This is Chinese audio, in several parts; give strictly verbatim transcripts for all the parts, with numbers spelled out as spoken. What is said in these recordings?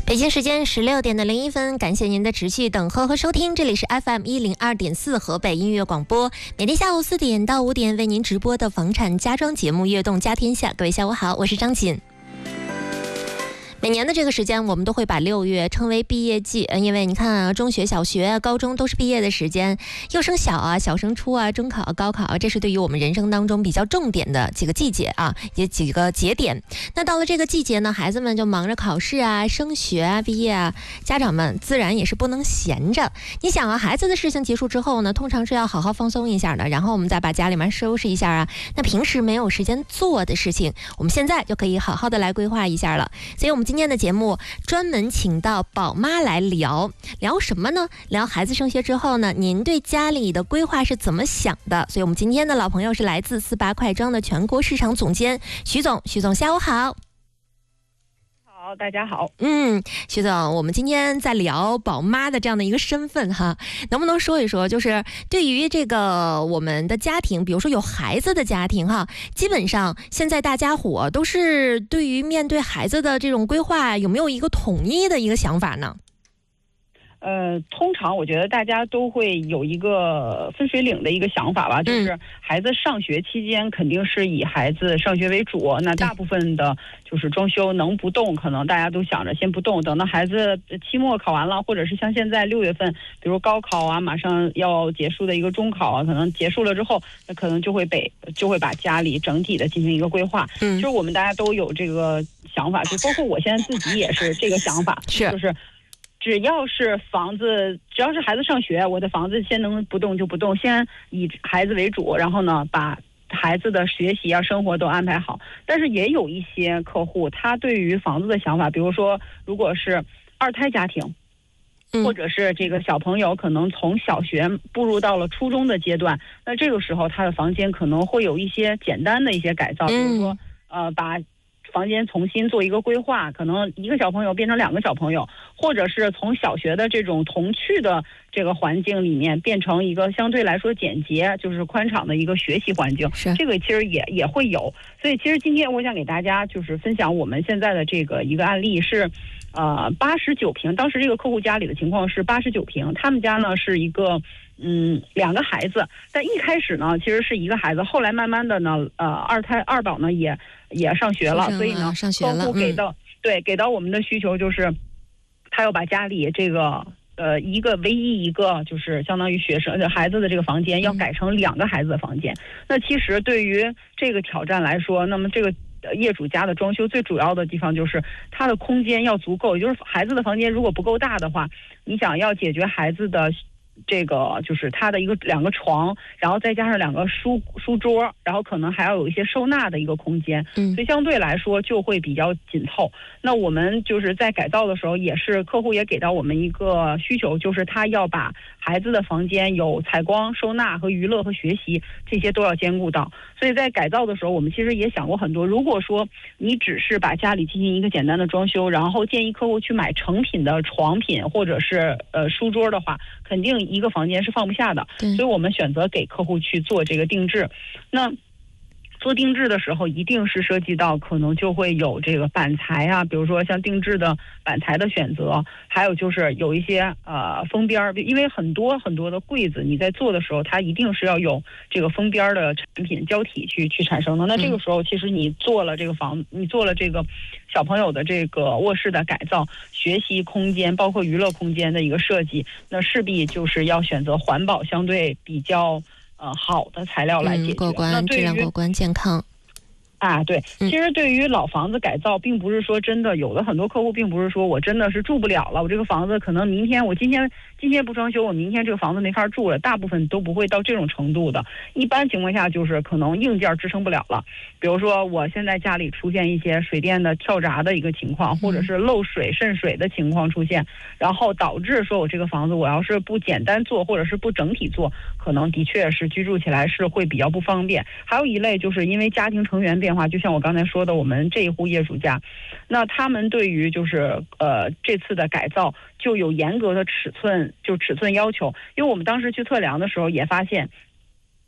北京时间十六点的零一分，感谢您的持续等候和收听，这里是 F M 一零二点四河北音乐广播，每天下午四点到五点为您直播的房产家装节目《悦动家天下》。各位下午好，我是张锦。每年的这个时间，我们都会把六月称为毕业季，因为你看啊，中学、小学、高中都是毕业的时间，幼升小啊、小升初啊、中考、高考啊，这是对于我们人生当中比较重点的几个季节啊，也几个节点。那到了这个季节呢，孩子们就忙着考试啊、升学啊、毕业啊，家长们自然也是不能闲着。你想啊，孩子的事情结束之后呢，通常是要好好放松一下的，然后我们再把家里面收拾一下啊。那平时没有时间做的事情，我们现在就可以好好的来规划一下了。所以我们今天的节目专门请到宝妈来聊聊什么呢？聊孩子升学之后呢，您对家里的规划是怎么想的？所以我们今天的老朋友是来自四八快装的全国市场总监徐总。徐总下午好。 好，大家好。 嗯，徐总，我们今天在聊宝妈的这样的一个身份哈，能不能说一说，就是对于这个我们的家庭，比如说有孩子的家庭哈，基本上现在大家伙都是对于面对孩子的这种规划，有没有一个统一的一个想法呢？ 呃，通常我觉得大家都会有一个分水岭的一个想法吧，就是孩子上学期间肯定是以孩子上学为主，那大部分的就是装修能不动，可能大家都想着先不动，等到孩子期末考完了，或者是像现在六月份，比如高考啊，马上要结束的一个中考啊，可能结束了之后，那可能就会被就会把家里整体的进行一个规划。嗯，就是我们大家都有这个想法，就包括我现在自己也是这个想法，是就是。只要是房子，只要是孩子上学，我的房子先能不动就不动，先以孩子为主，然后呢，把孩子的学习啊、生活都安排好。但是也有一些客户，他对于房子的想法，比如说，如果是二胎家庭，或者是这个小朋友可能从小学步入到了初中的阶段，那这个时候他的房间可能会有一些简单的一些改造，比如说，呃，把房间重新做一个规划，可能一个小朋友变成两个小朋友，或者是从小学的这种童趣的这个环境里面变成一个相对来说简洁就是宽敞的一个学习环境，这个其实也也会有。所以其实今天我想给大家就是分享我们现在的这个一个案例是呃八十九平，当时这个客户家里的情况是八十九平，他们家呢是一个嗯，两个孩子，但一开始呢，其实是一个孩子，后来慢慢的呢，呃，二胎二宝呢也也上学了，所以呢，客户给到、嗯、对给到我们的需求就是，他要把家里这个呃一个唯一一个就是相当于学生孩子的这个房间要改成两个孩子的房间。嗯、那其实对于这个挑战来说，那么这个业主家的装修最主要的地方就是它的空间要足够，也就是孩子的房间如果不够大的话，你想要解决孩子的。这个就是它的一个两个床，然后再加上两个书书桌，然后可能还要有一些收纳的一个空间，嗯，所以相对来说就会比较紧凑。那我们就是在改造的时候，也是客户也给到我们一个需求，就是他要把孩子的房间有采光、收纳和娱乐和学习这些都要兼顾到。所以在改造的时候，我们其实也想过很多。如果说你只是把家里进行一个简单的装修，然后建议客户去买成品的床品或者是呃书桌的话，肯定一个房间是放不下的，所以我们选择给客户去做这个定制。那做定制的时候，一定是涉及到可能就会有这个板材啊，比如说像定制的板材的选择，还有就是有一些呃封边儿，因为很多很多的柜子你在做的时候，它一定是要有这个封边的产品胶体去去产生的。那这个时候，其实你做了这个房，你做了这个小朋友的这个卧室的改造、学习空间，包括娱乐空间的一个设计，那势必就是要选择环保相对比较。呃，好的材料来解决， 嗯、过关，质量过关，健康。 啊，对，其实对于老房子改造，并不是说真的，有的很多客户并不是说我真的是住不了了，我这个房子可能明天我今天今天不装修，我明天这个房子没法住了，大部分都不会到这种程度的。一般情况下就是可能硬件支撑不了了，比如说我现在家里出现一些水电的跳闸的一个情况，或者是漏水渗水的情况出现，然后导致说我这个房子我要是不简单做或者是不整体做，可能的确是居住起来是会比较不方便。还有一类就是因为家庭成员变化，就像我刚才说的，我们这一户业主家，那他们对于就是呃这次的改造就有严格的尺寸，就尺寸要求，因为我们当时去测量的时候也发现。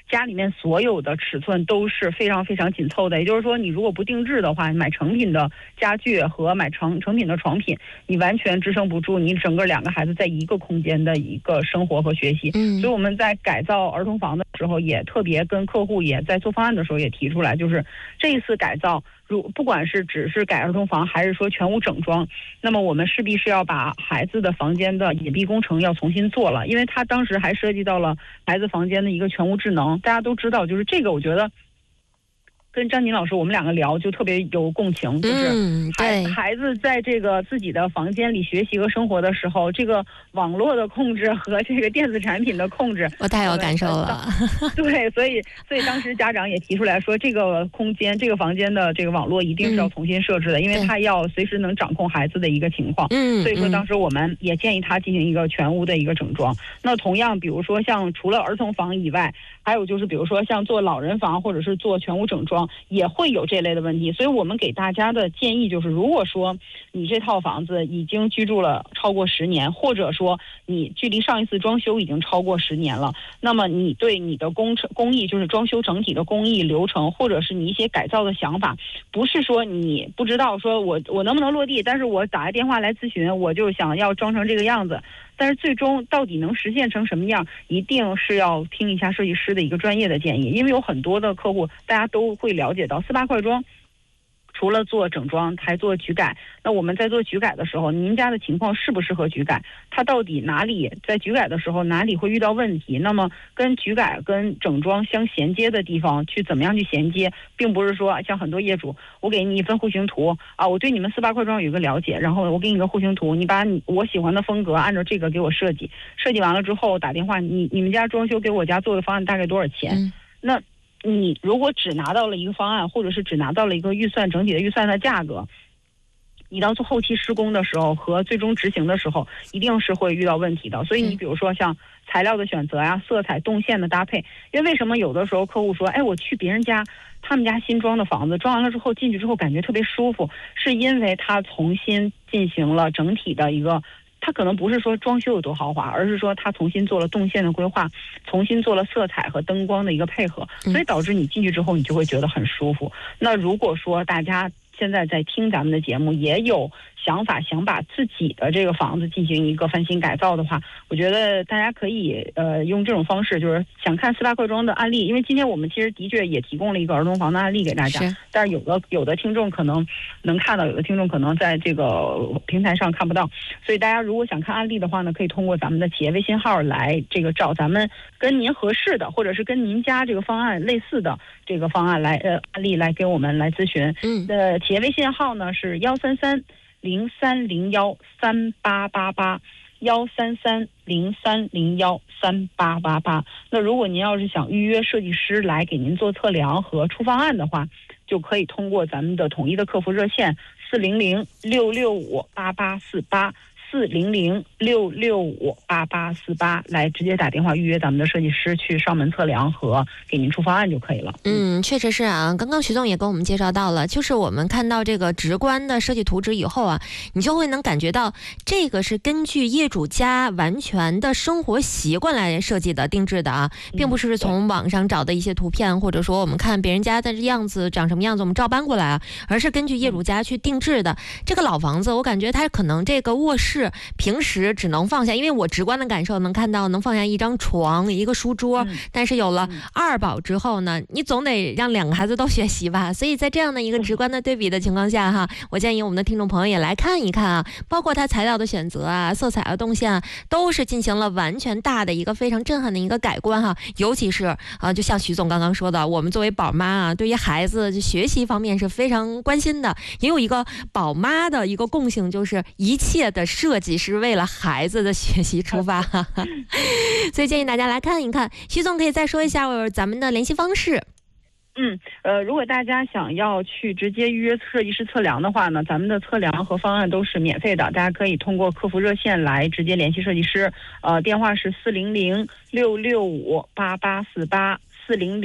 家里面所有的尺寸都是非常非常紧凑的。也就是说，你如果不定制的话，买成品的家具和买成成品的床品，你完全支撑不住你整个两个孩子在一个空间的一个生活和学习。 嗯， 所以我们在改造儿童房的时候，也特别跟客户也在做方案的时候也提出来，就是这一次改造，如不管是只是改儿童房，还是说全屋整装，那么我们势必是要把孩子的房间的隐蔽工程要重新做了，因为他当时还涉及到了孩子房间的一个全屋智能。大家都知道，就是这个，我觉得跟张宁老师我们两个聊就特别有共情，就是孩、嗯、孩子在这个自己的房间里学习和生活的时候，这个网络的控制和这个电子产品的控制， 我太有感受了。 对，所以所以当时家长也提出来说，这个空间、这个房间的这个网络一定是要重新设置的，嗯、因为他要随时能掌控孩子的一个情况。嗯，所以说当时我们也建议他进行一个全屋的一个整装。那同样，比如说像除了儿童房以外，还有就是比如说像做老人房或者是做全屋整装，也会有这类的问题。所以我们给大家的建议就是，如果说你这套房子已经居住了超过十年，或者说你距离上一次装修已经超过十年了，那么你对你的工程工艺，就是装修整体的工艺流程，或者是你一些改造的想法，不是说你不知道说我我能不能落地，但是我打个电话来咨询，我就想要装成这个样子，但是最终到底能实现成什么样，一定是要听一下设计师的一个专业的建议。因为有很多的客户大家都会了解到，四八快装除了做整装还做局改，那我们在做局改的时候，您家的情况适不适合局改，它到底哪里在局改的时候哪里会遇到问题，那么跟局改跟整装相衔接的地方去怎么样去衔接，并不是说像很多业主，我给你一份户型图啊，我对你们四八快装有一个了解，然后我给你个户型图，你把你我喜欢的风格按照这个给我设计，设计完了之后打电话，你你们家装修给我家做个方案大概多少钱？嗯、那你如果只拿到了一个方案，或者是只拿到了一个预算，整体的预算的价格，你到做后期施工的时候和最终执行的时候，一定是会遇到问题的。所以你比如说像材料的选择呀、色彩、动线的搭配，因为为什么有的时候客户说，哎，我去别人家，他们家新装的房子，装完了之后进去之后感觉特别舒服，是因为他重新进行了整体的一个。它可能不是说装修有多豪华，而是说它重新做了动线的规划，重新做了色彩和灯光的一个配合，所以导致你进去之后你就会觉得很舒服。那如果说大家现在在听咱们的节目，也有想法想把自己的这个房子进行一个翻新改造的话，我觉得大家可以呃用这种方式，就是想看四八快装的案例，因为今天我们其实的确也提供了一个儿童房的案例给大家，但是有的有的听众可能能看到，有的听众可能在这个平台上看不到，所以大家如果想看案例的话呢，可以通过咱们的企业微信号来这个找咱们跟您合适的，或者是跟您家这个方案类似的这个方案来呃案例来给我们来咨询。嗯，呃，企业微信号呢是幺三三零三零幺三八八八，幺三三零三零幺三八八八。那如果您要是想预约设计师来给您做测量和出方案的话，就可以通过咱们的统一的客服热线四零零六六五八八四八。四零零六六五八八四八来直接打电话预约咱们的设计师去上门测量和给您出方案就可以了。 嗯，确实是啊。刚刚徐总也跟我们介绍到了，就是我们看到这个直观的设计图纸以后啊，你就会能感觉到这个是根据业主家完全的生活习惯来设计的、定制的啊，并不是从网上找的一些图片，或者说我们看别人家的样子长什么样子，我们照搬过来啊，而是根据业主家去定制的。这个老房子，我感觉它可能这个卧室平时只能放下，因为我直观的感受能看到能放下一张床一个书桌、嗯、但是有了二宝之后呢，你总得让两个孩子都学习吧，所以在这样的一个直观的对比的情况下哈，我建议我们的听众朋友也来看一看啊，包括它材料的选择啊、色彩啊、动线啊，都是进行了完全大的一个非常震撼的一个改观哈。尤其是啊，就像徐总刚刚说的，我们作为宝妈啊，对于孩子学习方面是非常关心的，也有一个宝妈的一个共性，就是一切的设计是为了孩子的学习出发所以建议大家来看一看。徐总可以再说一下咱们的联系方式。 嗯，呃，如果大家想要去直接预约设计师测量的话呢，咱们的测量和方案都是免费的，大家可以通过客服热线来直接联系设计师，呃，电话是四零零六六五八八四八，四零零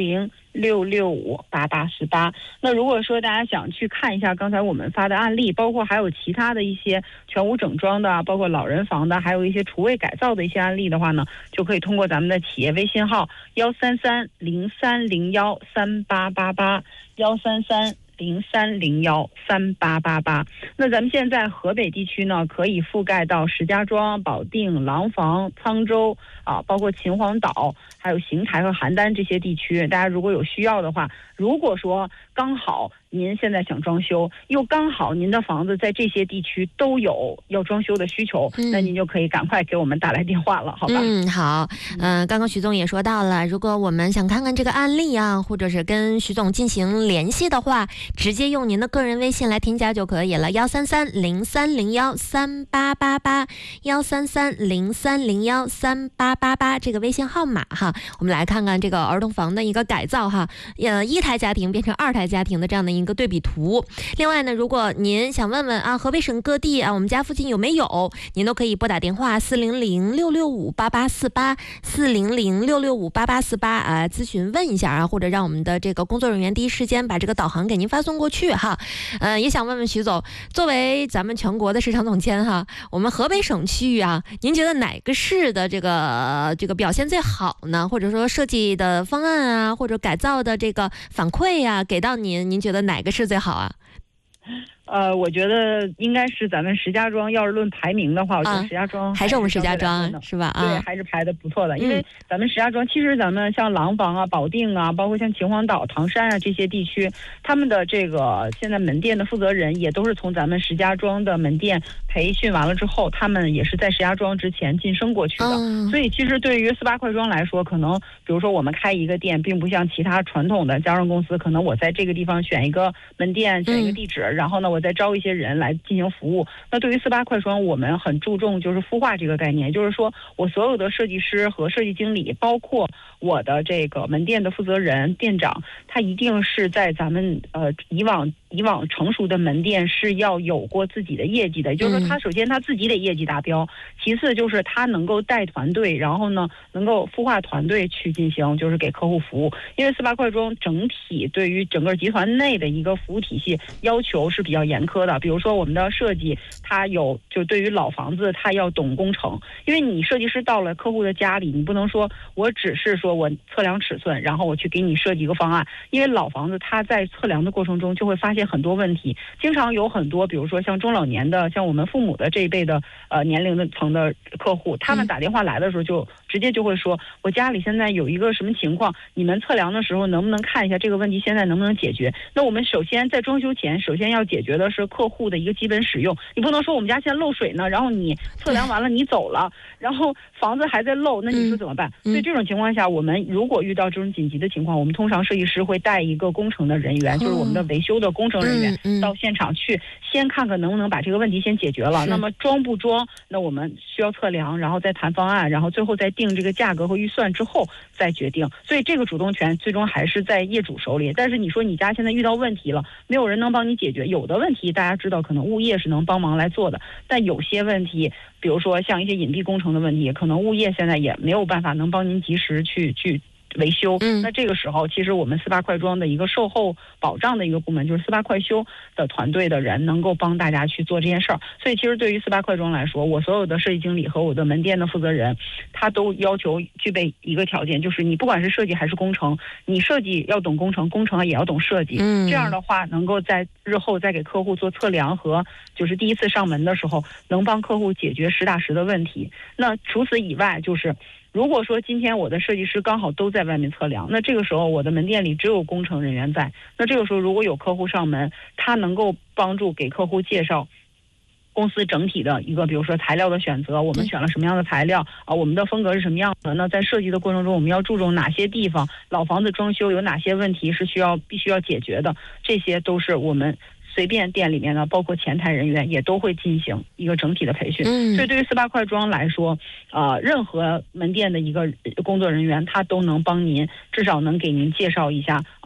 六六五八八四八。那如果说大家想去看一下刚才我们发的案例，包括还有其他的一些全屋整装的，包括老人房的，还有一些厨卫改造的一些案例的话呢，就可以通过咱们的企业微信号幺三三零三零幺三八八八幺三三零三零幺三八八八。那咱们现在河北地区呢，可以覆盖到石家庄、保定、廊坊、沧州啊，包括秦皇岛，还有邢台和邯郸这些地区。大家如果有需要的话，如果说刚好您现在想装修，又刚好您的房子在这些地区都有要装修的需求，嗯、那您就可以赶快给我们打来电话了，好吧？ 嗯，好。嗯、呃，刚刚徐总也说到了，如果我们想看看这个案例啊，或者是跟徐总进行联系的话，直接用您的个人微信来添加就可以了，幺三三零三零幺三八八八，幺三三零三零幺三八八八这个微信号码哈。我们来看看这个儿童房的一个改造哈，呃，一台家庭变成二台家庭的这样的一个对比图。另外呢，如果您想问问啊，河北省各地啊，我们家附近有没有，您都可以拨打电话四零零六六五八八四八四零零六六五八八四八啊，咨询问一下啊，或者让我们的这个工作人员第一时间把这个导航给您发送过去哈。呃，也想问问徐总，作为咱们全国的市场总监哈，我们河北省区域啊，您觉得哪个市的这个这个表现最好呢？或者说设计的方案啊，或者改造的这个反馈呀、啊，给到您，您觉得哪个是最好啊？ 呃，我觉得应该是咱们石家庄，要是论排名的话，我觉得石家庄还是我们石家庄是吧？啊， 对，还是排的不错的。因为咱们石家庄，其实咱们像廊坊啊、保定啊，包括像秦皇岛、唐山啊这些地区，他们的这个现在门店的负责人也都是从咱们石家庄的门店培训完了之后，他们也是在石家庄之前晋升过去的。嗯、所以其实对于四八快装来说，可能比如说我们开一个店，并不像其他传统的家装公司，可能我在这个地方选一个门店，选一个地址，嗯、然后呢我再招一些人来进行服务。那对于四八快装，我们很注重就是孵化这个概念，也就是说我所有的设计师和设计经理，包括我的这个门店的负责人、店长，他一定是在咱们呃以往以往成熟的门店是要有过自己的业绩的，也就是说他首先他自己得业绩达标，其次就是他能够带团队，然后呢能够孵化团队去进行就是给客户服务。因为四八快装整体对于整个集团内的一个服务体系要求是比较严苛的，比如说我们的设计，它有就对于老房子它要懂工程，因为你设计师到了客户的家里，你不能说我只是说我测量尺寸，然后我去给你设计一个方案，因为老房子它在测量的过程中就会发现很多问题，经常有很多比如说像中老年的，像我们父母的这一辈的呃年龄的层的客户，他们打电话来的时候就直接就会说，我家里现在有一个什么情况，你们测量的时候能不能看一下这个问题现在能不能解决。那我们首先在装修前首先要解决的是客户的一个基本使用，你不能说我们家现在漏水呢，然后你测量完了你走了，然后房子还在漏，那你说怎么办？所以这种情况下，我们如果遇到这种紧急的情况，我们通常设计师会带一个工程的人员，就是我们的维修的工程人员到现场去，先看看能不能把这个问题先解决了。那么装不装，那我们需要测量，然后再谈方案，然后最后再定这个价格和预算之后再决定。所以这个主动权最终还是在业主手里。但是你说你家现在遇到问题了，没有人能帮你解决，有的问题大家知道可能物业是能帮忙来做的，但有些问题比如说像一些隐蔽工程的问题，可能物业现在也没有办法能帮您及时去去维修。嗯，那这个时候其实我们四八快装的一个售后保障的一个部门，就是四八快修的团队的人能够帮大家去做这件事儿。所以其实对于四八快装来说，我所有的设计经理和我的门店的负责人，他都要求具备一个条件，就是你不管是设计还是工程，你设计要懂工程，工程也要懂设计。嗯，这样的话能够在日后再给客户做测量和就是第一次上门的时候能帮客户解决实打实的问题。那除此以外，就是如果说今天我的设计师刚好都在外面测量，那这个时候我的门店里只有工程人员在，那这个时候如果有客户上门，他能够帮助给客户介绍公司整体的一个比如说材料的选择，我们选了什么样的材料啊，我们的风格是什么样的，那在设计的过程中我们要注重哪些地方，老房子装修有哪些问题是需要必须要解决的，这些都是我们随便店里面呢，包括前台人员也都会进行一个整体的培训。嗯，所以对于四八快装来说，呃，任何门店的一个工作人员，他都能帮您，至少能给您介绍一下哦。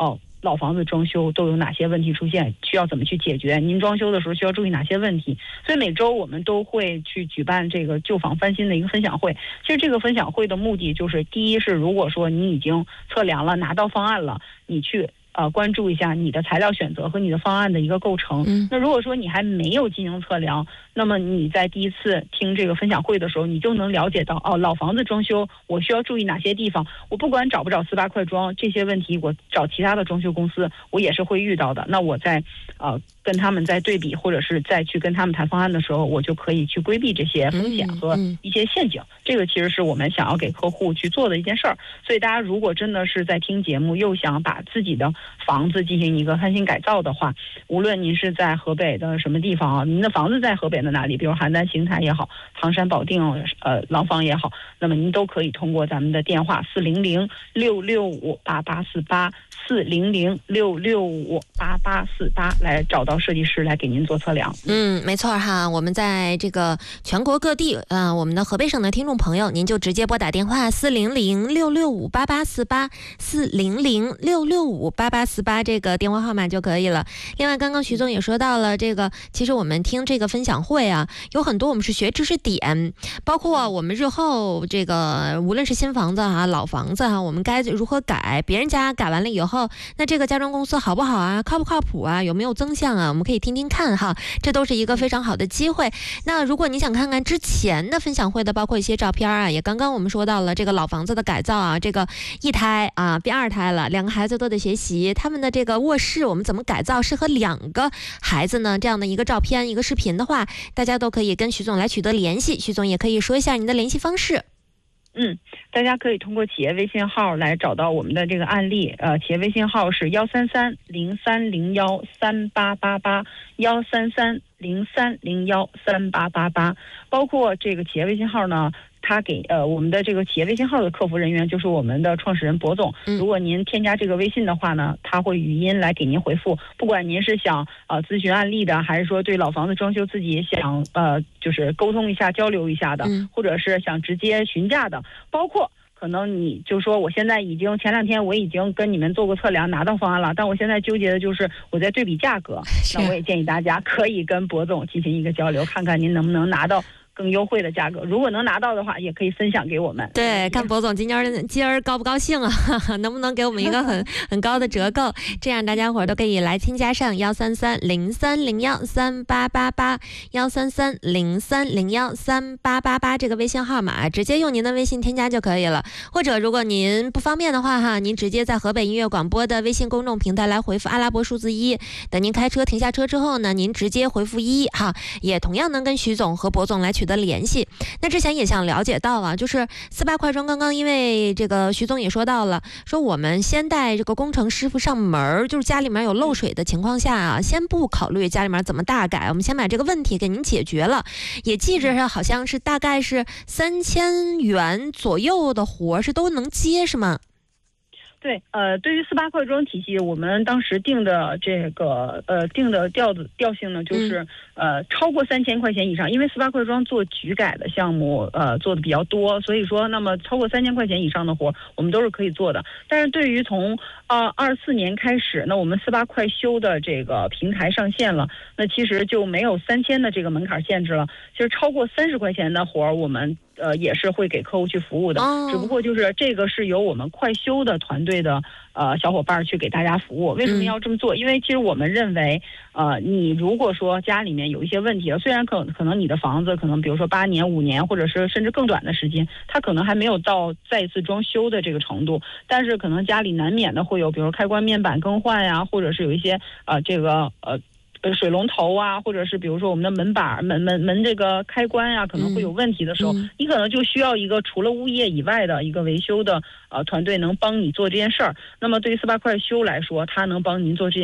老房子装修都有哪些问题出现，需要怎么去解决，您装修的时候需要注意哪些问题。所以每周我们都会去举办这个旧房翻新的一个分享会。其实这个分享会的目的就是，第一是如果说你已经测量了，拿到方案了，你去呃，关注一下你的材料选择和你的方案的一个构成。 嗯， 那如果说你还没有进行测量，那么你在第一次听这个分享会的时候，你就能了解到，哦，老房子装修我需要注意哪些地方。我不管找不找四八快装这些问题，我找其他的装修公司，我也是会遇到的。那我在呃跟他们在对比，或者是再去跟他们谈方案的时候，我就可以去规避这些风险和一些陷阱。这个其实是我们想要给客户去做的一件事儿。所以大家如果真的是在听节目，又想把自己的房子进行一个翻新改造的话，无论您是在河北的什么地方啊，您的房子在河北的哪里，比如邯郸邢台也好，唐山保定呃廊坊也好，那么您都可以通过咱们的电话四零零六六五八八四八四零零六六五八八四八来找到设计师来给您做测量。 嗯，没错哈，我们在这个全国各地啊、呃，我们的河北省的听众朋友，您就直接拨打电话四零零六六五八八四八四零零六六五八八四八这个电话号码就可以了。另外，刚刚徐总也说到了这个，其实我们听这个分享会啊，有很多我们是学知识点，包括我们日后这个无论是新房子啊、老房子啊，我们该如何改，别人家改完了以后，那这个家装公司好不好啊，靠不靠谱啊，有没有增项啊，我们可以听听看哈，这都是一个非常好的机会。那如果你想看看之前的分享会的，包括一些照片啊，也刚刚我们说到了这个老房子的改造啊，这个一胎啊变二胎了，两个孩子都得学习，他们的这个卧室我们怎么改造适合两个孩子呢？这样的一个照片一个视频的话，大家都可以跟徐总来取得联系，徐总也可以说一下您的联系方式。 嗯，大家可以通过企业微信号来找到我们的这个案例，呃，企业微信号是幺三三零三零幺三八八八幺三三零三零幺三八八八，包括这个企业微信号呢。他给呃我们的这个企业微信号的客服人员就是我们的创始人博总。如果您添加这个微信的话呢，他会语音来给您回复。不管您是想呃咨询案例的，还是说对老房子装修自己想呃就是沟通一下、交流一下的，或者是想直接询价的，包括可能你就说我现在已经前两天我已经跟你们做过测量，拿到方案了，但我现在纠结的就是我在对比价格。那我也建议大家可以跟博总进行一个交流，看看您能不能拿到更优惠的价格。如果能拿到的话，也可以分享给我们。 对，看博总今儿今儿高不高兴啊？能不能给我们一个很很高的折扣？这样大家伙都可以来添加上幺三三零三零幺三八八八幺三三零三零幺三八八八这个微信号码，直接用您的微信添加就可以了。或者如果您不方便的话哈，您直接在河北音乐广播的微信公众平台来回复阿拉伯数字一。等您开车停下车之后呢，您直接回复一哈，也同样能跟徐总和博总来取得联系。那之前也想了解到啊，就是四八快装刚刚因为这个徐总也说到了，说我们先带这个工程师傅上门，就是家里面有漏水的情况下啊，先不考虑家里面怎么大改，我们先把这个问题给您解决了。也记着好像是大概是三千元左右的活是都能接是吗？ 对，呃，对于四八快装体系，我们当时定的这个呃定的调子调性呢，就是呃超过三千块钱以上，因为四八快装做局改的项目呃做的比较多，所以说那么超过三千块钱以上的活，我们都是可以做的。但是对于从呃二四年开始，那我们四八快修的这个平台上线了，那其实就没有三千的这个门槛限制了。其实超过三十块钱的活，我们呃也是会给客户去服务的， 哦、 只不过就是这个是由我们快修的团队的呃小伙伴去给大家服务。为什么要这么做？嗯、因为其实我们认为，呃，你如果说家里面有一些问题，虽然可可能你的房子可能比如说八年、五年，或者是甚至更短的时间，它可能还没有到再一次装修的这个程度，但是可能家里难免的会有，比如开关面板更换呀，或者是有一些呃这个呃。水龙头啊，或者是比如说我们的门板、门门门这个开关呀、啊，可能会有问题的时候，嗯、你可能就需要一个除了物业以外的一个维修的呃团队能帮你做这件事儿。那么对于四八快修来说，它能帮您做这件